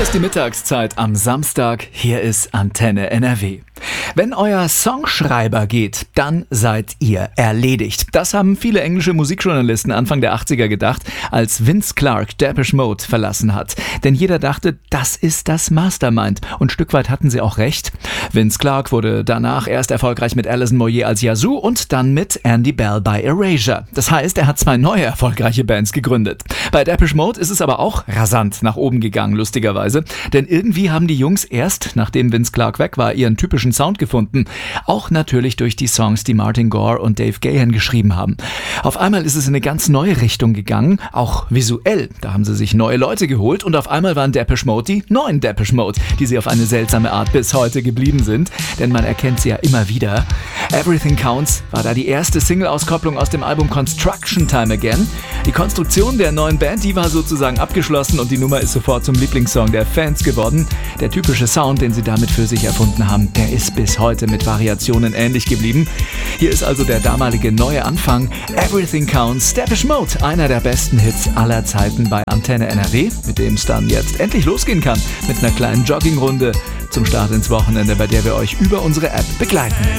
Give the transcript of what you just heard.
Hier ist die Mittagszeit am Samstag, hier ist Antenne NRW. Wenn euer Songschreiber geht, dann seid ihr erledigt. Das haben viele englische Musikjournalisten Anfang der 80er gedacht, als Vince Clarke Depeche Mode verlassen hat. Denn jeder dachte, das ist das Mastermind. Und ein Stück weit hatten sie auch recht. Vince Clarke wurde danach erst erfolgreich mit Alison Moyet als Yazoo und dann mit Andy Bell bei Erasure. Das heißt, er hat 2 neue erfolgreiche Bands gegründet. Bei Depeche Mode ist es aber auch rasant nach oben gegangen, lustigerweise. Denn irgendwie haben die Jungs erst, nachdem Vince Clarke weg war, ihren typischen Sound gefunden. Auch natürlich durch die Songs, die Martin Gore und Dave Gahan geschrieben haben. Auf einmal ist es in eine ganz neue Richtung gegangen, auch visuell. Da haben sie sich neue Leute geholt und auf einmal waren Depeche Mode die neuen Depeche Mode, die sie auf eine seltsame Art bis heute geblieben sind. Denn man erkennt sie ja immer wieder. Everything Counts war da die erste Single-Auskopplung aus dem Album Construction Time Again. Die Konstruktion der neuen Band, die war sozusagen abgeschlossen und die Nummer ist sofort zum Lieblingssong der Fans geworden. Der typische Sound, den sie damit für sich erfunden haben, der ist bis heute mit Variationen ähnlich geblieben. Hier ist also der damalige neue Anfang. Everything Counts, Depeche Mode, einer der besten Hits aller Zeiten bei Antenne NRW, mit dem es dann jetzt endlich losgehen kann mit einer kleinen Joggingrunde zum Start ins Wochenende, bei der wir euch über unsere App begleiten.